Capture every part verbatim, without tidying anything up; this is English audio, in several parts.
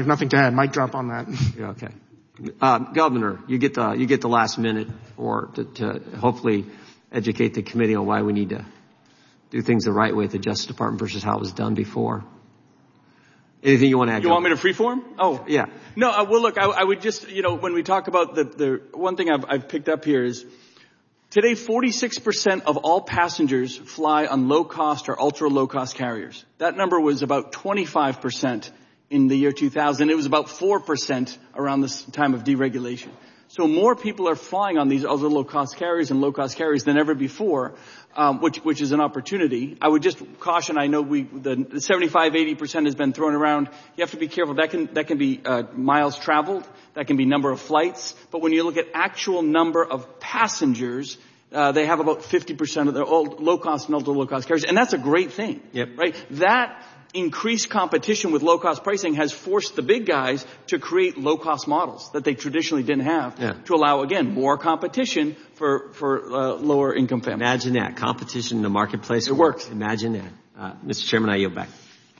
have nothing to add. Mic drop on that. Yeah, okay. Uh, Governor, you get the, you get the last minute or to, to hopefully educate the committee on why we need to do things the right way at the Justice Department versus how it was done before. Anything you want to add? You Governor? want me to freeform? Oh. Yeah. No, uh, well, look, I, I would just, you know, when we talk about the, the one thing I've, I've picked up here is today forty-six percent of all passengers fly on low-cost or ultra-low-cost carriers. That number was about twenty-five percent in the year two thousand. It was about four percent around this time of deregulation. So more people are flying on these other low-cost carriers and low-cost carriers than ever before, um, which, which is an opportunity. I would just caution, I know we, the, the seventy-five, eighty percent has been thrown around. You have to be careful. That can, that can be, uh, miles traveled. That can be number of flights. But when you look at actual number of passengers, uh, they have about fifty percent of the low-cost and ultra-low-cost carriers. And that's a great thing. Yep. Right? That, increased competition with low-cost pricing has forced the big guys to create low-cost models that they traditionally didn't have yeah. to allow, again, more competition for, for uh, lower-income families. Imagine that. Competition in the marketplace. It works. Imagine that. Uh, Mister Chairman, I yield back.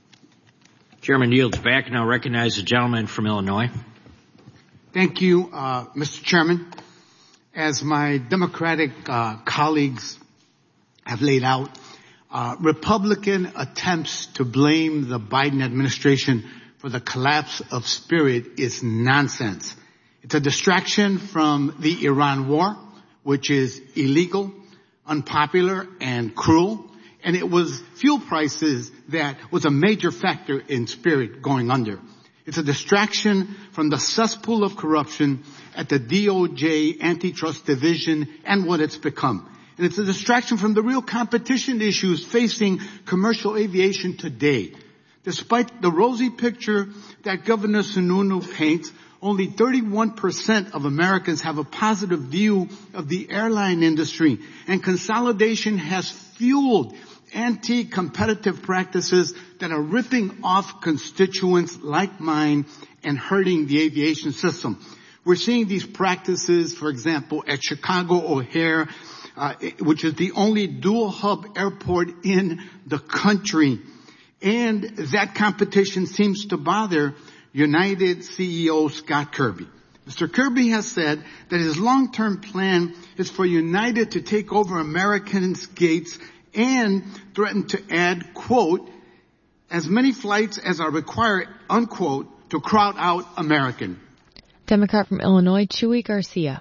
Chairman yields back. Now recognize the gentleman from Illinois. Thank you, uh, Mister Chairman. As my Democratic uh, colleagues have laid out, Uh, Republican attempts to blame the Biden administration for the collapse of Spirit is nonsense. It's a distraction from the Iran war, which is illegal, unpopular, and cruel. And it was fuel prices that was a major factor in Spirit going under. It's a distraction from the cesspool of corruption at the D O J Antitrust Division and what it's become. And it's a distraction from the real competition issues facing commercial aviation today. Despite the rosy picture that Governor Sununu paints, only thirty-one percent of Americans have a positive view of the airline industry, and consolidation has fueled anti-competitive practices that are ripping off constituents like mine and hurting the aviation system. We're seeing these practices, for example, at Chicago O'Hare, Uh, which is the only dual hub airport in the country. And that competition seems to bother United C E O Scott Kirby. Mister Kirby has said that his long-term plan is for United to take over American's gates and threaten to add, quote, as many flights as are required, unquote, to crowd out American. Democrat from Illinois, Chuy Garcia.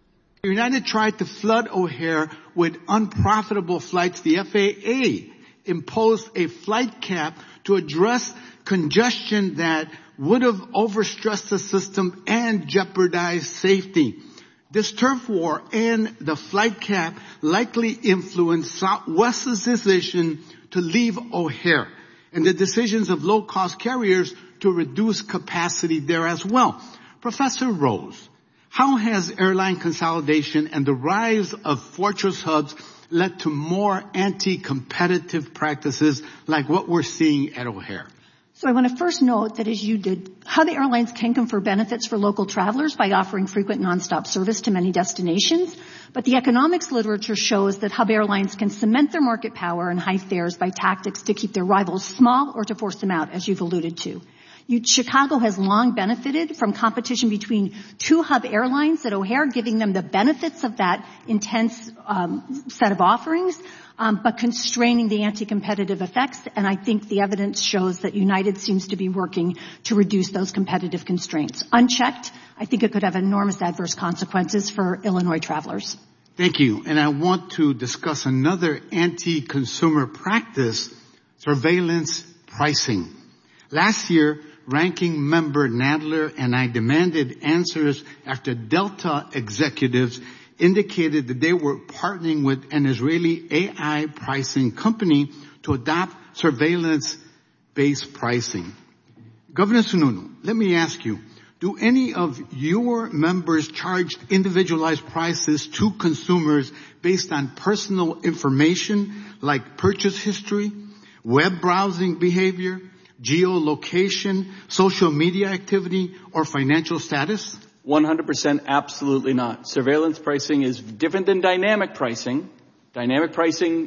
United tried to flood O'Hare with unprofitable flights. The F A A imposed a flight cap to address congestion that would have overstressed the system and jeopardized safety. This turf war and the flight cap likely influenced Southwest's decision to leave O'Hare and the decisions of low-cost carriers to reduce capacity there as well. Professor Rose, how has airline consolidation and the rise of fortress hubs led to more anti-competitive practices like what we're seeing at O'Hare? So I want to first note that, as you did, how the airlines can confer benefits for local travelers by offering frequent nonstop service to many destinations. But the economics literature shows that hub airlines can cement their market power and high fares by tactics to keep their rivals small or to force them out, as you've alluded to. You, Chicago has long benefited from competition between two hub airlines at O'Hare, giving them the benefits of that intense um, set of offerings, um, but constraining the anti-competitive effects. And I think the evidence shows that United seems to be working to reduce those competitive constraints. Unchecked, I think it could have enormous adverse consequences for Illinois travelers. Thank you. And I want to discuss another anti-consumer practice, surveillance pricing. Last year, Ranking Member Nadler and I demanded answers after Delta executives indicated that they were partnering with an Israeli A I pricing company to adopt surveillance-based pricing. Governor Sununu, let me ask you, do any of your members charge individualized prices to consumers based on personal information like purchase history, web browsing behavior, geolocation, social media activity, or financial status? one hundred percent absolutely not. Surveillance pricing is different than dynamic pricing. Dynamic pricing,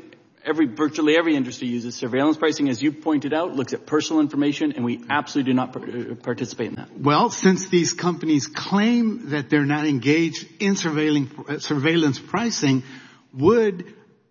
every, virtually every industry uses. Surveillance pricing, as you pointed out, looks at personal information, and we absolutely do not participate in that. Well, since these companies claim that they're not engaged in surveilling, surveillance pricing, would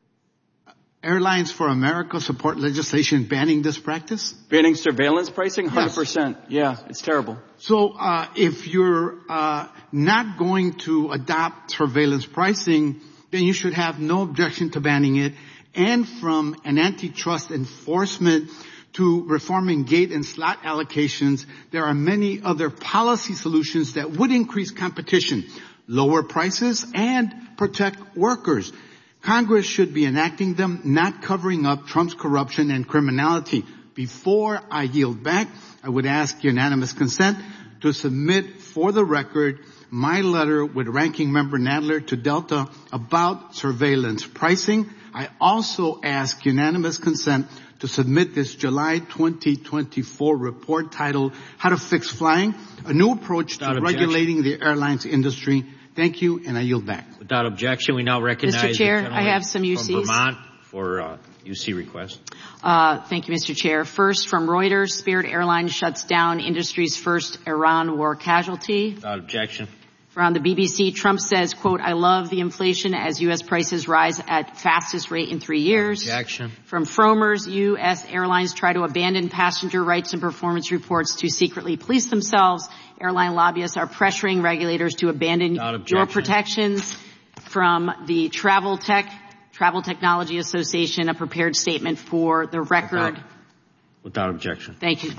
Airlines for America support legislation banning this practice? Banning surveillance pricing? one hundred percent. Yes. Yeah, it's terrible. So uh, if you're uh, not going to adopt surveillance pricing, then you should have no objection to banning it. And from an antitrust enforcement to reforming gate and slot allocations, there are many other policy solutions that would increase competition, lower prices, and protect workers. Congress should be enacting them, not covering up Trump's corruption and criminality. Before I yield back, I would ask unanimous consent to submit for the record my letter with Ranking Member Nadler to Delta about surveillance pricing. I also ask unanimous consent to submit this July twenty twenty-four report titled How to Fix Flying, a new approach to regulating the airlines industry. Thank you, and I yield back. Without objection, we now recognize Mister Chair, the I have some U Cs. from Vermont for uh, U C request. Uh, thank you, Mister Chair. First, from Reuters, Spirit Airlines shuts down industry's first Iran war casualty. Without objection. From the B B C, Trump says, quote, I love the inflation as U S prices rise at fastest rate in three years. Without objection. From Frommer's, U S airlines try to abandon passenger rights and performance reports to secretly police themselves. Airline lobbyists are pressuring regulators to abandon your protections. From the Travel Tech, Travel Technology Association, a prepared statement for the record. Without, without objection. Thank you.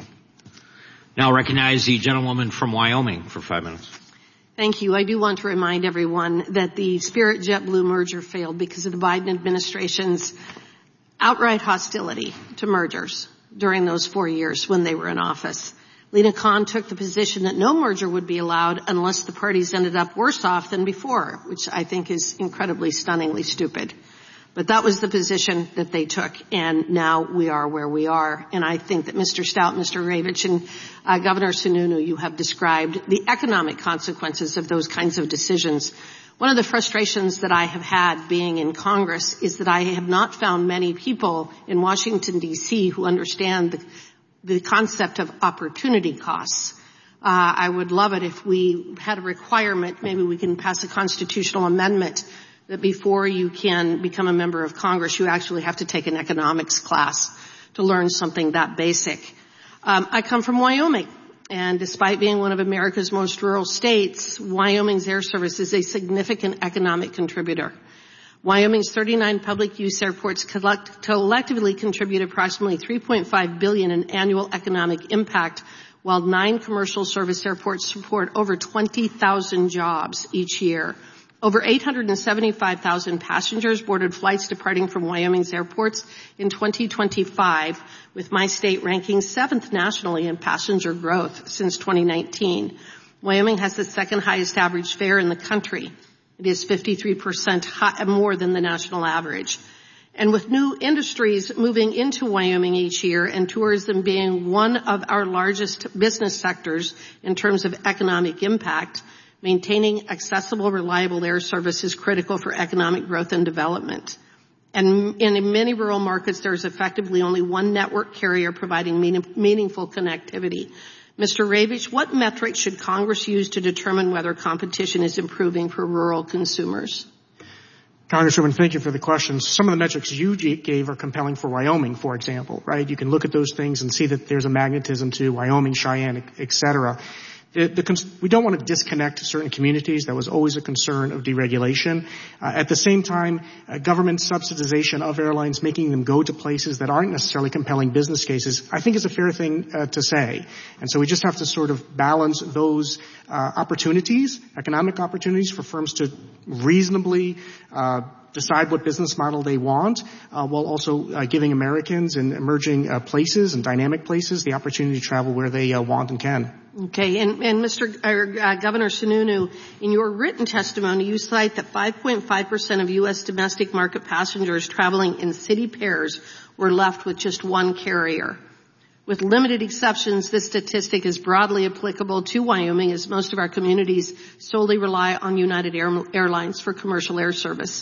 Now recognize the gentlewoman from Wyoming for five minutes. Thank you. I do want to remind everyone that the Spirit JetBlue merger failed because of the Biden administration's outright hostility to mergers during those four years when they were in office. Lena Khan took the position that no merger would be allowed unless the parties ended up worse off than before, which I think is incredibly stunningly stupid. But that was the position that they took, and now we are where we are. And I think that Mister Stout, Mister Ravitch, and uh, Governor Sununu, you have described the economic consequences of those kinds of decisions. One of the frustrations that I have had being in Congress is that I have not found many people in Washington, D C who understand the, the concept of opportunity costs. Uh, I would love it if we had a requirement, maybe we can pass a constitutional amendment that before you can become a member of Congress, you actually have to take an economics class to learn something that basic. Um, I come from Wyoming, and despite being one of America's most rural states, Wyoming's air service is a significant economic contributor. Wyoming's thirty-nine public use airports collect, collectively contribute approximately three point five billion dollars in annual economic impact, while nine commercial service airports support over twenty thousand jobs each year. Over eight hundred seventy-five thousand passengers boarded flights departing from Wyoming's airports in twenty twenty-five, with my state ranking seventh nationally in passenger growth since twenty nineteen. Wyoming has the second highest average fare in the country. It is fifty-three percent high, more than the national average. And with new industries moving into Wyoming each year and tourism being one of our largest business sectors in terms of economic impact, maintaining accessible, reliable air service is critical for economic growth and development. And in many rural markets, there is effectively only one network carrier providing meaning, meaningful connectivity. Mister Ravitch, what metrics should Congress use to determine whether competition is improving for rural consumers? Congresswoman, thank you for the question. Some of the metrics you gave are compelling for Wyoming, for example, right? You can look at those things and see that there's a magnetism to Wyoming, Cheyenne, et cetera. The, the, we don't want to disconnect certain communities. That was always a concern of deregulation. Uh, at the same time, uh, government subsidization of airlines, making them go to places that aren't necessarily compelling business cases, I think is a fair thing uh, to say. And so we just have to sort of balance those uh, opportunities, economic opportunities for firms to reasonably uh decide what business model they want, uh, while also uh, giving Americans in emerging uh, places and dynamic places the opportunity to travel where they uh, want and can. Okay, and, and Mister Uh, Governor Sununu, in your written testimony, you cite that five point five percent of U S domestic market passengers traveling in city pairs were left with just one carrier. With limited exceptions, this statistic is broadly applicable to Wyoming, as most of our communities solely rely on United Air, Airlines for commercial air service.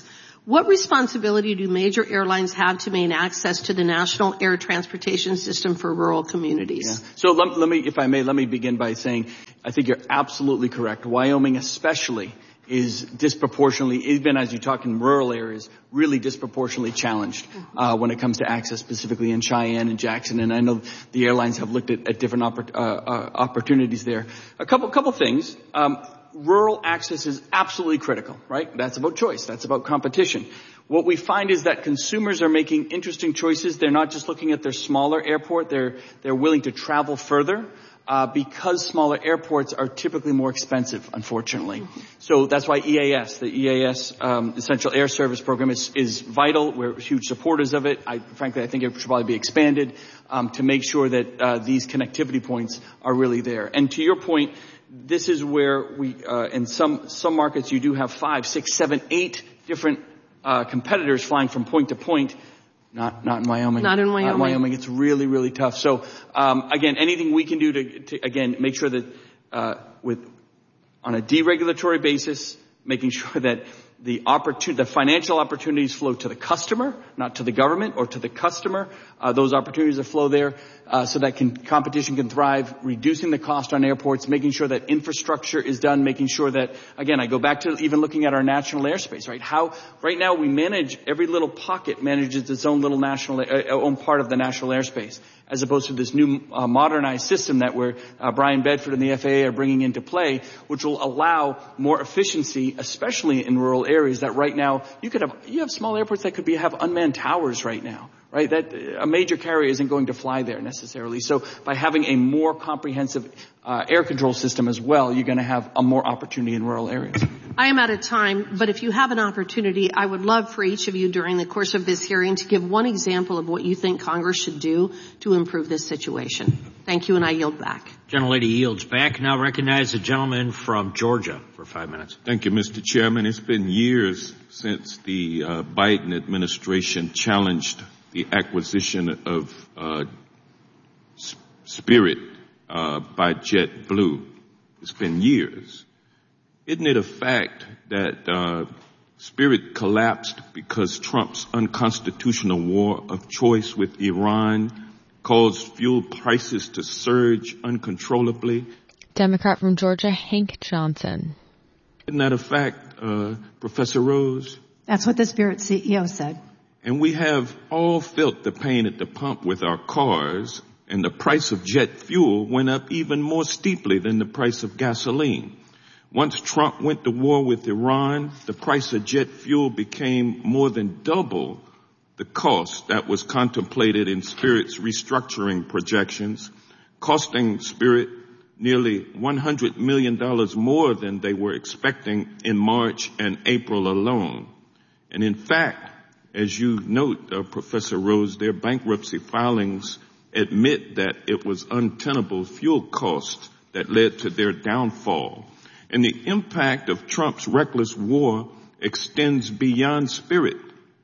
What responsibility do major airlines have to maintain access to the national air transportation system for rural communities? Yeah. So let, let me, if I may, let me begin by saying I think you're absolutely correct. Wyoming especially is disproportionately, even as you talk in rural areas, really disproportionately challenged uh, when it comes to access, specifically in Cheyenne and Jackson. And I know the airlines have looked at, at different oppor- uh, uh, opportunities there. A couple, couple things. Um, rural access is absolutely critical, right? That's about choice. That's about competition. What we find is that consumers are making interesting choices. They're not just looking at their smaller airport. They're, they're willing to travel further. Uh, because smaller airports are typically more expensive, unfortunately. Mm-hmm. So that's why E A S, the E A S um, Essential Air Service Program, is, is vital. We're huge supporters of it. I, frankly, I think it should probably be expanded um, to make sure that uh, these connectivity points are really there. And to your point, this is where we, uh, in some some markets, you do have five, six, seven, eight different uh, competitors flying from point to point. Not, not in Wyoming. Not in Wyoming. Not in Wyoming. It's really, really tough. So, um, again, anything we can do to, to again, make sure that, uh, with, on a deregulatory basis, making sure that the opportunity, the financial opportunities flow to the customer, not to the government or to the customer. Uh, those opportunities that flow there, uh, so that can, competition can thrive, reducing the cost on airports, making sure that infrastructure is done, making sure that, again, I go back to even looking at our national airspace, right? How, right now we manage, every little pocket manages its own little national, uh, own part of the national airspace, as opposed to this new uh, modernized system that we're, uh, Brian Bedford and the F A A are bringing into play, which will allow more efficiency, especially in rural areas that right now you could have, you have small airports that could be, have unmanned towers right now. Right, that a major carrier isn't going to fly there necessarily. So by having a more comprehensive uh, air control system as well, you're going to have a more opportunity in rural areas. I am out of time, but if you have an opportunity, I would love for each of you during the course of this hearing to give one example of what you think Congress should do to improve this situation. Thank you, and I yield back. Gentlelady yields back. Now recognize the gentleman from Georgia for five minutes. Thank you, Mister Chairman. It's been years since the uh, Biden administration challenged the acquisition of uh, Spirit uh, by JetBlue. It's been years. Isn't it a fact that uh, Spirit collapsed because Trump's unconstitutional war of choice with Iran caused fuel prices to surge uncontrollably? Democrat from Georgia, Hank Johnson. Isn't that a fact, uh, Professor Rose? That's what the Spirit C E O said. And we have all felt the pain at the pump with our cars, and the price of jet fuel went up even more steeply than the price of gasoline. Once Trump went to war with Iran, the price of jet fuel became more than double the cost that was contemplated in Spirit's restructuring projections, costing Spirit nearly one hundred million dollars more than they were expecting in March and April alone. And in fact, as you note, uh, Professor Rose, their bankruptcy filings admit that it was untenable fuel costs that led to their downfall. And the impact of Trump's reckless war extends beyond Spirit.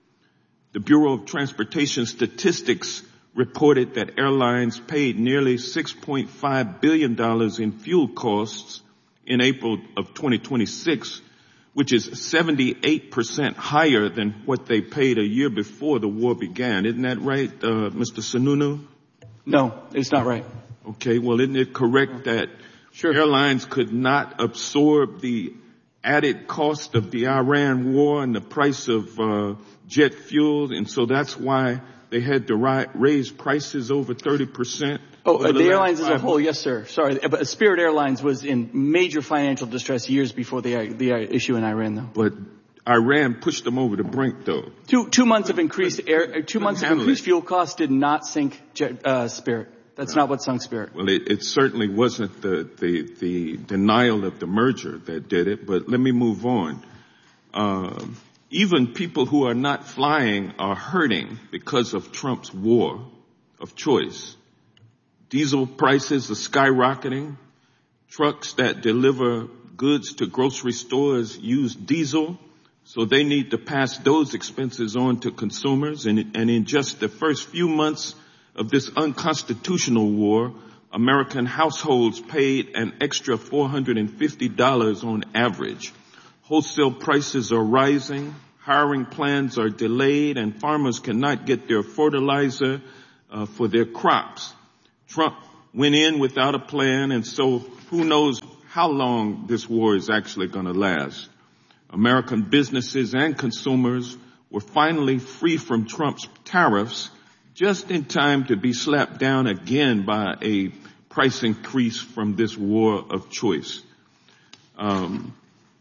The Bureau of Transportation Statistics reported that airlines paid nearly six point five billion dollars in fuel costs in April of twenty twenty-six, which is seventy-eight percent higher than what they paid a year before the war began. Isn't that right, uh, Mister Sununu? No, it's not right. Okay, well, isn't it correct that sure. airlines could not absorb the added cost of the Iran war and the price of uh, jet fuel, and so that's why they had to ri- raise prices over thirty percent? Oh, uh, the, the airlines as a whole, yes, sir. Sorry, but Spirit Airlines was in major financial distress years before the the issue in Iran, though. But Iran pushed them over the brink, though. Two two months of increased air, two months of increased it. fuel costs did not sink uh, Spirit. That's no. not what sunk Spirit. Well, it, it certainly wasn't the, the the denial of the merger that did it. But let me move on. Uh, even people who are not flying are hurting because of Trump's war of choice. Diesel prices are skyrocketing. Trucks that deliver goods to grocery stores use diesel, so they need to pass those expenses on to consumers. And, and in just the first few months of this unconstitutional war, American households paid an extra four hundred fifty dollars on average. Wholesale prices are rising. Hiring plans are delayed, and farmers cannot get their fertilizer uh, for their crops. Trump went in without a plan, and so who knows how long this war is actually going to last. American businesses and consumers were finally free from Trump's tariffs just in time to be slapped down again by a price increase from this war of choice. Um,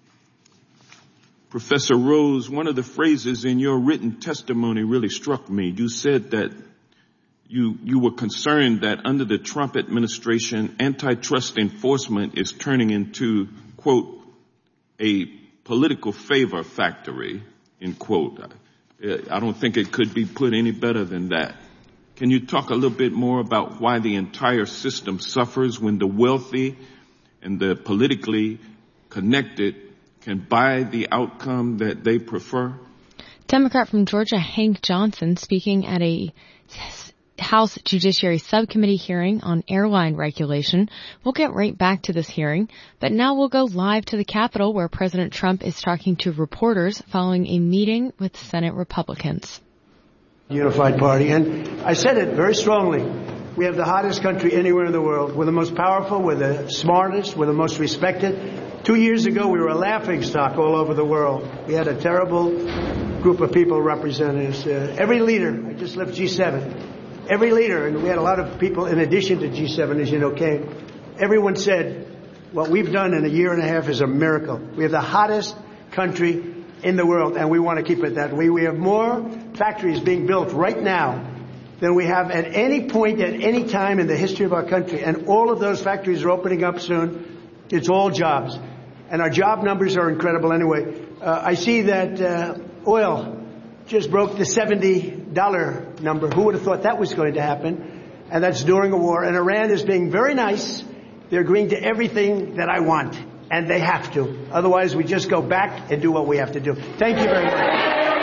Professor Rose, one of the phrases in your written testimony really struck me. You said that you, you were concerned that under the Trump administration, antitrust enforcement is turning into, quote, a political favor factory, end quote. I don't think it could be put any better than that. Can you talk a little bit more about why the entire system suffers when the wealthy and the politically connected can buy the outcome that they prefer? Democrat from Georgia Hank Johnson speaking at a House Judiciary Subcommittee hearing on airline regulation. We'll get right back to this hearing, but now we'll go live to the Capitol where President Trump is talking to reporters following a meeting with Senate Republicans. Unified party, and I said it very strongly. We have the hottest country anywhere in the world. We're the most powerful, we're the smartest, we're the most respected. Two years ago, we were a laughingstock all over the world. We had a terrible group of people representing us. Uh, every leader, I just left G seven, every leader, and we had a lot of people in addition to G seven, as you know, came. Everyone said, what we've done in a year and a half is a miracle. We have the hottest country in the world, and we want to keep it that way. We have more factories being built right now than we have at any point at any time in the history of our country, and all of those factories are opening up soon. It's all jobs, and our job numbers are incredible anyway. Uh, I see that uh, oil just broke the seventy dollar number. Who would have thought that was going to happen? And that's during a war, and Iran is being very nice. They're agreeing to everything that I want. And they have to. Otherwise, we just go back and do what we have to do. Thank you very much.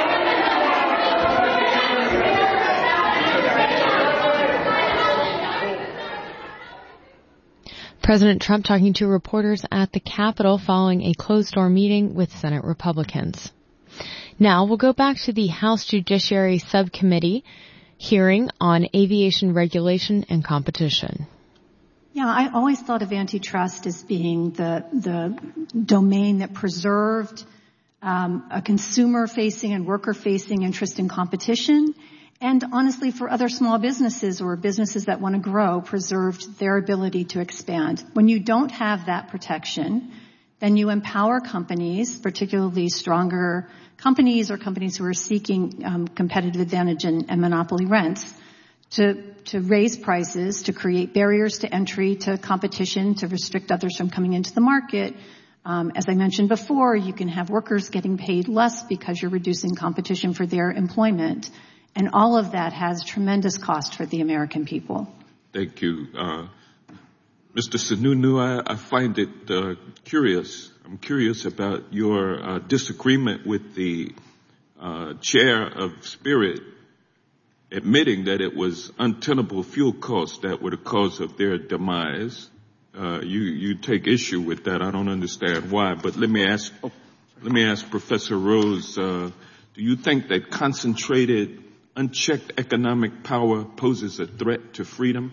President Trump talking to reporters at the Capitol following a closed-door meeting with Senate Republicans. Now we'll go back to the House Judiciary Subcommittee hearing on aviation regulation and competition. Yeah, I always thought of antitrust as being the the domain that preserved um, a consumer-facing and worker-facing interest in competition, and honestly, for other small businesses or businesses that want to grow, preserved their ability to expand. When you don't have that protection, then you empower companies, particularly stronger companies or companies who are seeking um, competitive advantage and, and monopoly rents, to to raise prices, to create barriers to entry, to competition, to restrict others from coming into the market. Um, as I mentioned before, you can have workers getting paid less because you're reducing competition for their employment. And all of that has tremendous cost for the American people. Thank you. Uh, Mister Sununu, I, I find it uh, curious. I'm curious about your uh, disagreement with the uh, chair of Spirit admitting that it was untenable fuel costs that were the cause of their demise. Uh, you, you take issue with that. I don't understand why, but let me ask, let me ask Professor Rose, uh, do you think that concentrated, unchecked economic power poses a threat to freedom?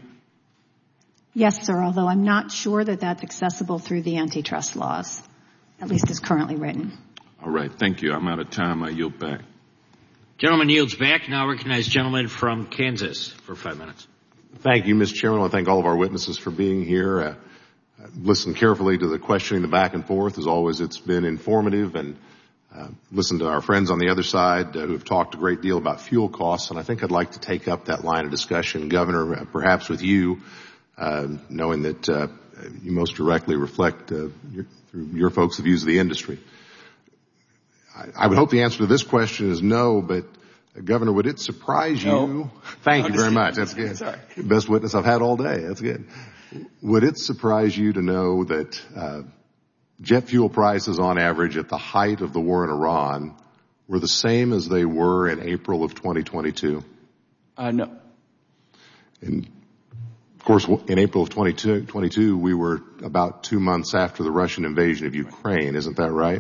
Yes, sir, although I'm not sure that that's accessible through the antitrust laws, at least as currently written. All right, thank you. I'm out of time. I yield back. Gentleman yields back. Now recognize gentleman from Kansas for five minutes. Thank you, Mister Chairman. I want to thank all of our witnesses for being here. Uh, listened carefully to the questioning, the back and forth. As always, it's been informative, and uh, listened to our friends on the other side uh, who have talked a great deal about fuel costs. And I think I'd like to take up that line of discussion, Governor, uh, perhaps with you, uh, knowing that uh, you most directly reflect uh, your, through your folks the views of the industry. I would hope the answer to this question is no, but uh, Governor, would it surprise you? No. Thank you very much. That's good. Sorry. Best witness I've had all day. That's good. Would it surprise you to know that uh, jet fuel prices on average at the height of the war in Iran were the same as they were in April of twenty twenty-two? Uh, no. And of course, in April of twenty twenty-two, we were about two months after the Russian invasion of Ukraine. Isn't that right?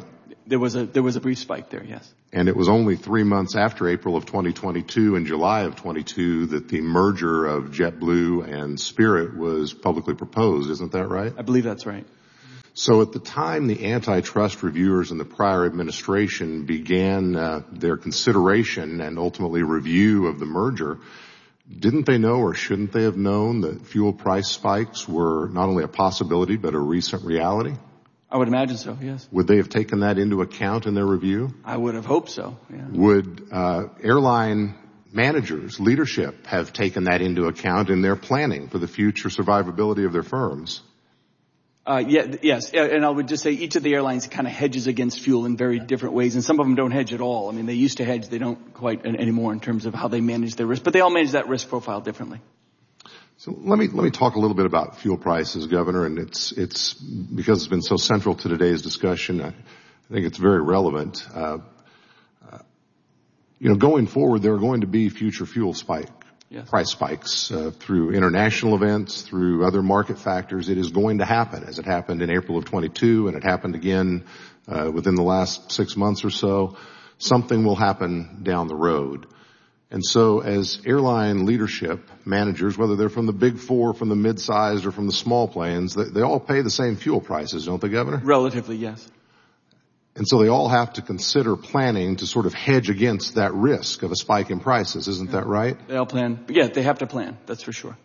There was a, there was a brief spike there, yes. And it was only three months after April of twenty twenty-two and July of twenty-two that the merger of JetBlue and Spirit was publicly proposed. Isn't that right? I believe that's right. So at the time the antitrust reviewers in the prior administration began uh, their consideration and ultimately review of the merger, didn't they know, or shouldn't they have known, that fuel price spikes were not only a possibility but a recent reality? I would imagine so, yes. Would they have taken that into account in their review? I would have hoped so, yeah. Would uh, airline managers, leadership, have taken that into account in their planning for the future survivability of their firms? Uh, yeah, yes, and I would just say each of the airlines kind of hedges against fuel in very different ways, and some of them don't hedge at all. I mean, they used to hedge, they don't quite anymore in terms of how they manage their risk, but they all manage that risk profile differently. So let me let me talk a little bit about fuel prices, Governor, and it's it's because it's been so central to today's discussion. I, I think it's very relevant. Uh, uh, you know, going forward, there are going to be future fuel spike. Yes. Price spikes uh, through international events, through other market factors. It is going to happen, as it happened in April of twenty-two, and it happened again uh, within the last six months or so. Something will happen down the road. And so as airline leadership managers, whether they're from the big four, from the mid-sized, or from the small planes, they, they all pay the same fuel prices, don't they, Governor? Relatively, yes. And so they all have to consider planning to sort of hedge against that risk of a spike in prices. Isn't that right? They all plan. Yeah, they have to plan. That's for sure.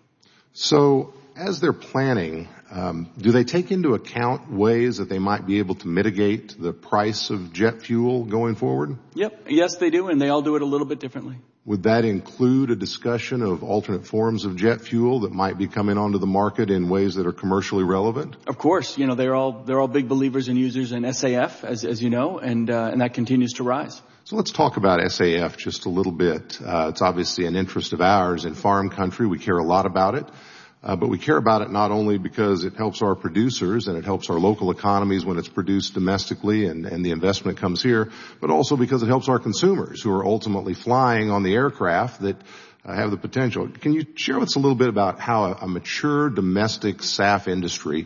So as they're planning, um, do they take into account ways that they might be able to mitigate the price of jet fuel going forward? Yep. Yes, they do, and they all do it a little bit differently. Would that include a discussion of alternate forms of jet fuel that might be coming onto the market in ways that are commercially relevant? Of course. You know, they're all, they're all big believers and users in S A F, as, as you know, and, uh, and that continues to rise. So let's talk about S A F just a little bit. Uh, it's obviously an interest of ours in farm country. We care a lot about it. Uh, but we care about it not only because it helps our producers and it helps our local economies when it's produced domestically and, and the investment comes here, but also because it helps our consumers who are ultimately flying on the aircraft that uh, have the potential. Can you share with us a little bit about how a, a mature domestic S A F industry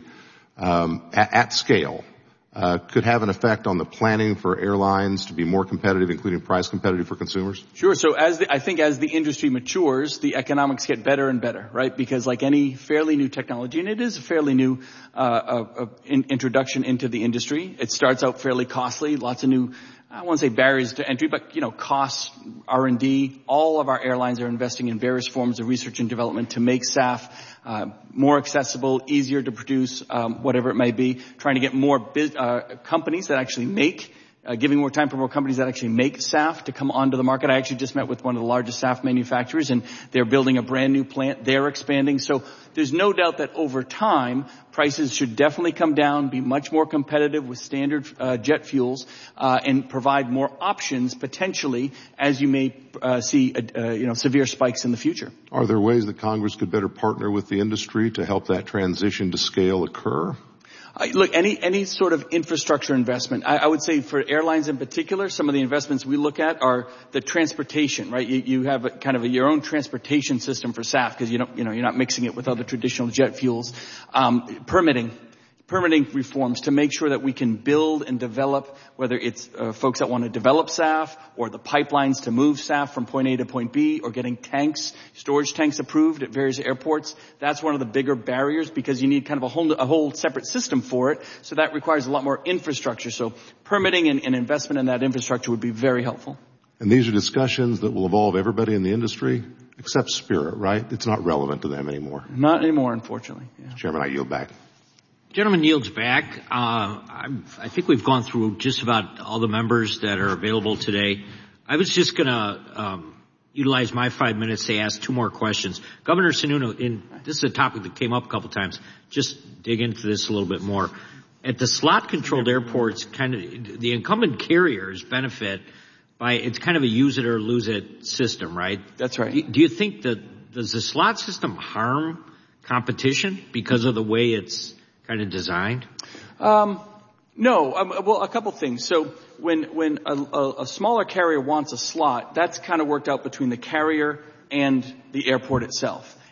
um, at, at scale Uh, could have an effect on the planning for airlines to be more competitive, including price competitive for consumers? Sure. So as the, I think as the industry matures, the economics get better and better, right? Because like any fairly new technology, and it is a fairly new uh, uh, in, introduction into the industry, it starts out fairly costly, lots of new, I won't say barriers to entry, but, you know, costs, R and D. All of our airlines are investing in various forms of research and development to make S A F uh, more accessible, easier to produce, um, whatever it may be, trying to get more biz- uh, companies that actually make, uh, giving more time for more companies that actually make S A F to come onto the market. I actually just met with one of the largest S A F manufacturers, and they're building a brand new plant. They're expanding. So there's no doubt that over time, prices should definitely come down, be much more competitive with standard uh, jet fuels, uh, and provide more options potentially as you may uh, see, uh, you know, severe spikes in the future. Are there ways that Congress could better partner with the industry to help that transition to scale occur? Uh, look, any any sort of infrastructure investment, I, I would say for airlines in particular, some of the investments we look at are the transportation, right? You, you have a, kind of a, your own transportation system for S A F because you don't, you know, you're not mixing it with other traditional jet fuels. Um, permitting. Permitting reforms to make sure that we can build and develop, whether it's uh, folks that want to develop S A F or the pipelines to move S A F from point A to point B or getting tanks, storage tanks approved at various airports. That's one of the bigger barriers because you need kind of a whole, a whole separate system for it. So that requires a lot more infrastructure. So permitting and, and investment in that infrastructure would be very helpful. And these are discussions that will involve everybody in the industry except Spirit, right? It's not relevant to them anymore. Not anymore, unfortunately. Yeah. Chairman, I yield back. Gentleman yields back. Uh, I, I think we've gone through just about all the members that are available today. I was just going to um, utilize my five minutes to ask two more questions. Governor Sununu, in, this is a topic that came up a couple times. Just dig into this a little bit more. At the slot-controlled airports, kind of the incumbent carriers benefit by it's kind of a use it or lose it system, right? That's right. Do, do you think that does the slot system harm competition because of the way it's kind of designed? Um, no. Um, well, a couple things. So when when a, a, a smaller carrier wants a slot, that's kind of worked out between the carrier and the airport itself.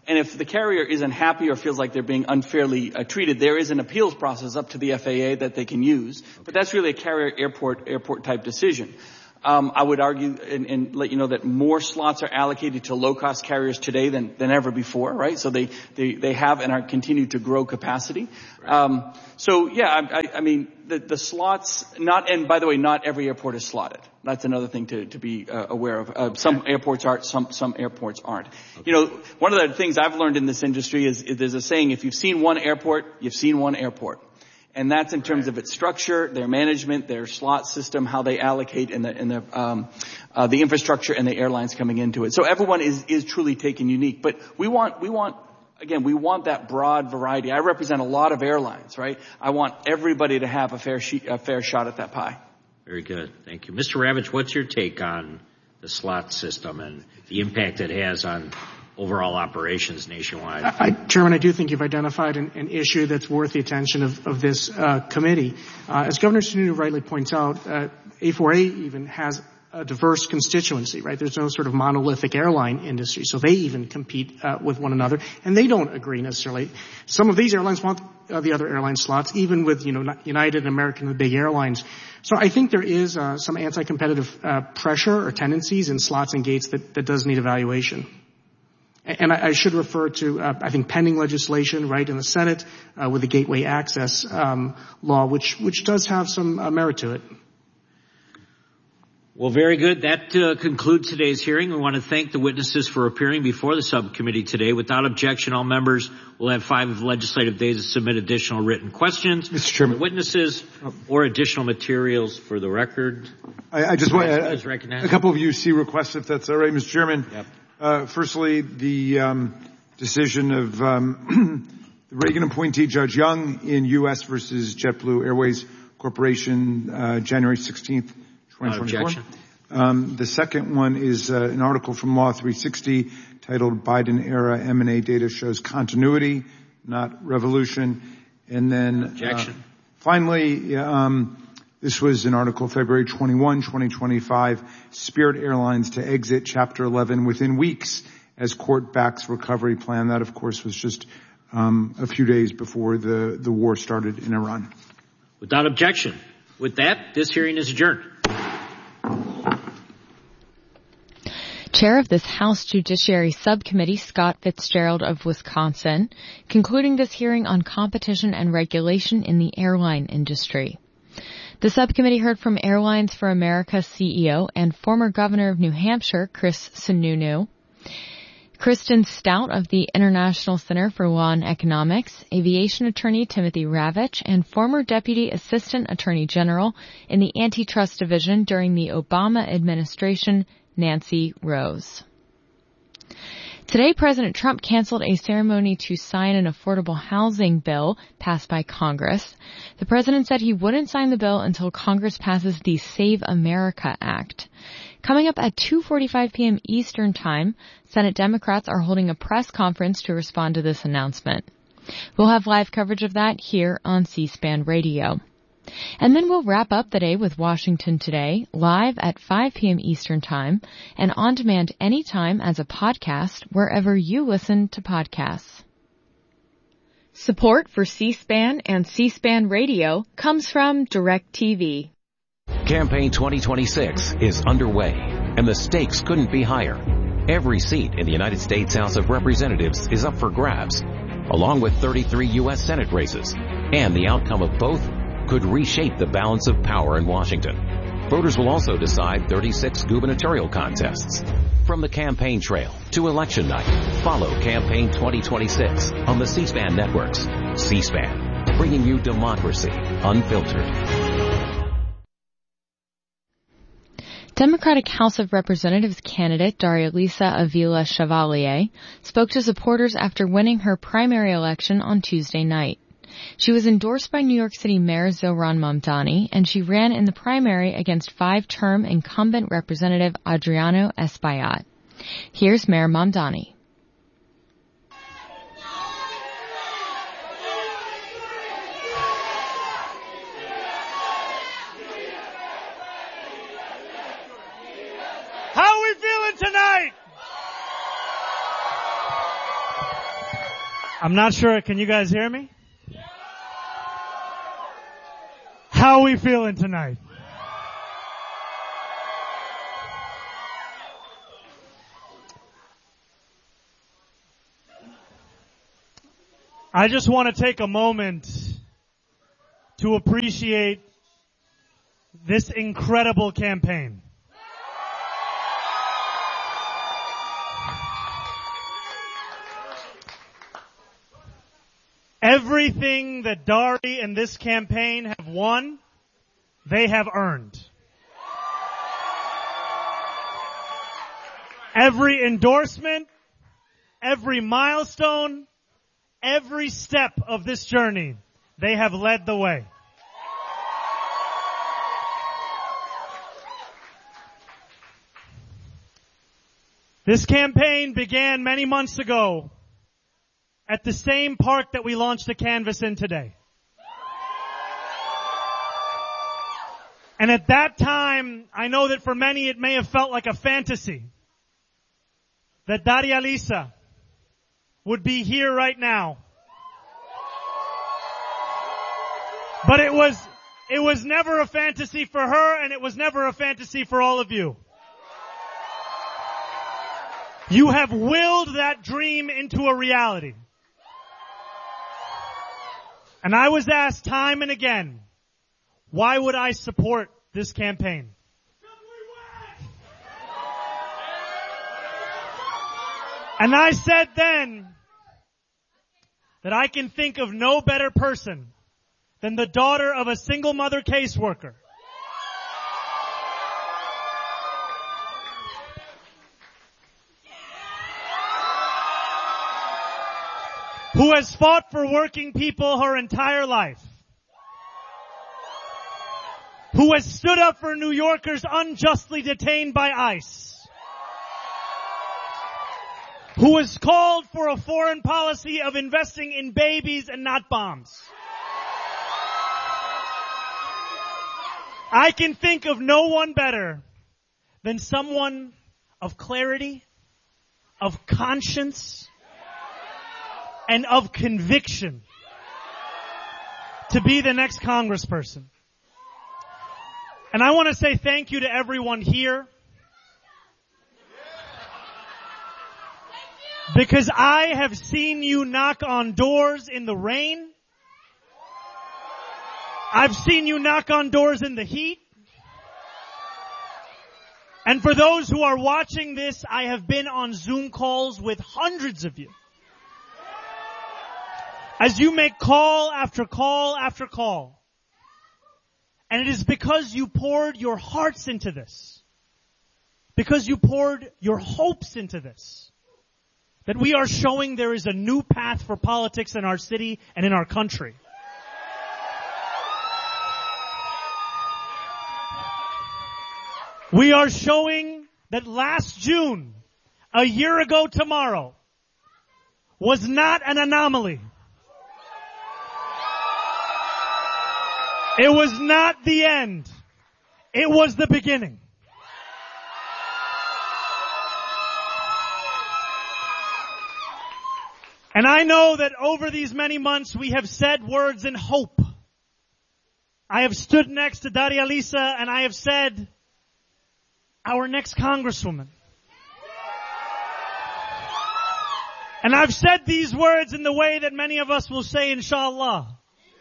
And if the carrier isn't happy or feels like they're being unfairly uh, treated, there is an appeals process up to the F A A that they can use. Okay. But that's really a carrier airport, airport type decision. Um, I would argue and, and let you know that more slots are allocated to low-cost carriers today than, than ever before, right? So they, they, they have and are continue to grow capacity. Right. Um, so yeah, I, I, I mean, the, the slots, not, and by the way, not every airport is slotted. That's another thing to, to be uh, aware of. Uh, okay. Some airports are, some, some airports aren't. Okay. You know, one of the things I've learned in this industry is, is there's a saying, if you've seen one airport, you've seen one airport. And that's in terms of its structure, their management, their slot system, how they allocate, and the, and the, um, uh, the infrastructure and the airlines coming into it. So everyone is, is truly taken unique. But we want, we want, again, we want that broad variety. I represent a lot of airlines, right? I want everybody to have a fair, she- a fair shot at that pie. Very good. Thank you. Mister Ravitch, what's your take on the slot system and the impact it has on overall operations nationwide? I, Chairman, I do think you've identified an, an issue that's worth the attention of, of this uh, committee. Uh, as Governor Sununu rightly points out, uh, A four A even has a diverse constituency, right? There's no sort of monolithic airline industry, so they even compete uh, with one another, and they don't agree necessarily. Some of these airlines want uh, the other airline slots, even with, you know, United and American, the big airlines. So I think there is uh, some anti-competitive uh, pressure or tendencies in slots and gates that, that does need evaluation. And I should refer to, uh, I think, pending legislation, right, in the Senate uh, with the Gateway Access um, law, which which does have some uh, merit to it. Well, very good. That uh, concludes today's hearing. We want to thank the witnesses for appearing before the subcommittee today. Without objection, all members will have five legislative days to submit additional written questions. Mister Chairman. For the witnesses or additional materials for the record. I, I just want uh, a couple of U C requests, if that's all right, Mister Chairman. Yep. Uh, firstly, the um, decision of um, the Reagan appointee Judge Young in U S versus JetBlue Airways Corporation, uh, January sixteenth, twenty twenty-four. Um, the second one is uh, an article from Law three sixty titled Biden-era M and A data shows continuity, not revolution. And then Objection. Uh, finally, um, this was an article February twenty-first, twenty twenty-five, Spirit Airlines to exit Chapter eleven within weeks as court backs recovery plan. That, of course, was just um, a few days before the, the war started in Iran. Without objection. With that, this hearing is adjourned. Chair of this House Judiciary Subcommittee, Scott Fitzgerald of Wisconsin, concluding this hearing on competition and regulation in the airline industry. The subcommittee heard from Airlines for America C E O and former governor of New Hampshire, Chris Sununu, Kristen Stout of the International Center for Law and Economics, aviation attorney Timothy Ravitch, and former Deputy Assistant Attorney General in the Antitrust Division during the Obama administration, Nancy Rose. Today, President Trump canceled a ceremony to sign an affordable housing bill passed by Congress. The president said he wouldn't sign the bill until Congress passes the Save America Act. Coming up at two forty-five p.m. Eastern Time, Senate Democrats are holding a press conference to respond to this announcement. We'll have live coverage of that here on C-SPAN Radio. And then we'll wrap up the day with Washington Today, live at five p.m. Eastern Time, and on demand anytime as a podcast wherever you listen to podcasts. Support for C-SPAN and C-SPAN Radio comes from DirecTV. Campaign twenty twenty-six is underway, and the stakes couldn't be higher. Every seat in the United States House of Representatives is up for grabs, along with thirty-three U S Senate races, and the outcome of both could reshape the balance of power in Washington. Voters will also decide thirty-six gubernatorial contests. From the campaign trail to election night, follow Campaign twenty twenty-six on the C-SPAN networks. C-SPAN, bringing you democracy unfiltered. Democratic House of Representatives candidate Daria-Lisa Avila Chevalier spoke to supporters after winning her primary election on Tuesday night. She was endorsed by New York City Mayor Zohran Mamdani, and she ran in the primary against five-term incumbent Representative Adriano Espaillat. Here's Mayor Mamdani. How are we feeling tonight? I'm not sure. Can you guys hear me? How are we feeling tonight? I just want to take a moment to appreciate this incredible campaign. Everything that Dari and this campaign have won, they have earned. Every endorsement, every milestone, every step of this journey, they have led the way. This campaign began many months ago at the same park that we launched the canvas in today. And at that time, I know that for many it may have felt like a fantasy that Daria Lisa would be here right now. But it was, it was never a fantasy for her, and it was never a fantasy for all of you. You have willed that dream into a reality. And I was asked time and again, why would I support this campaign? And I said then that I can think of no better person than the daughter of a single mother caseworker who has fought for working people her entire life, who has stood up for New Yorkers unjustly detained by ICE, who has called for a foreign policy of investing in babies and not bombs. I can think of no one better than someone of clarity, of conscience, and of conviction to be the next congressperson. And I want to say thank you to everyone here, because I have seen you knock on doors in the rain. I've seen you knock on doors in the heat. And for those who are watching this, I have been on Zoom calls with hundreds of you, as you make call after call after call. And it is because you poured your hearts into this, because you poured your hopes into this, that we are showing there is a new path for politics in our city and in our country. We are showing that last June, a year ago tomorrow, was not an anomaly. It was not the end. It was the beginning. And I know that over these many months we have said words in hope. I have stood next to Daria Lisa and I have said, our next congresswoman. And I've said these words in the way that many of us will say, inshallah.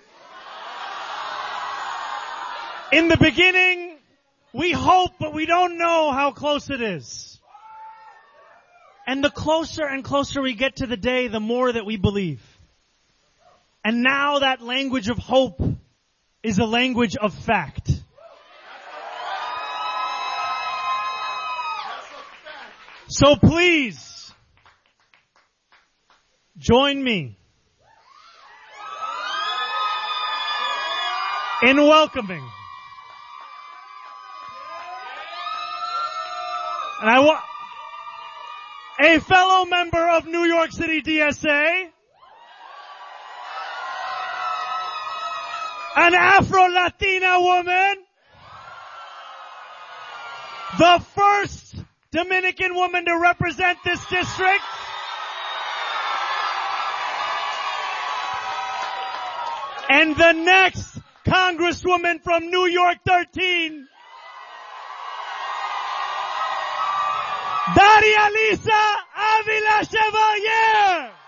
In the beginning, we hope, but we don't know how close it is. And the closer and closer we get to the day, the more that we believe. And now that language of hope is a language of fact. So please, join me in welcoming. And I want a fellow member of New York City D S A, an Afro-Latina woman, the first Dominican woman to represent this district, And the next Congresswoman from New York thirteen, Daria Lisa Avila Chevalier.